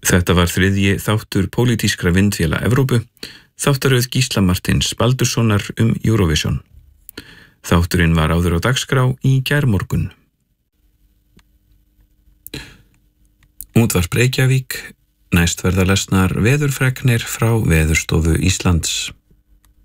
Þetta var þriðji þáttur pólitískra vindvéla Evrópu, þáttaröð Gísla Martins Baldurssonar Eurovision. Þátturinn var áður á dagskrá í gærmorgun. Útvarp Reykjavík, næst verða lesnar veðurfregnir frá Veðurstofu Íslands.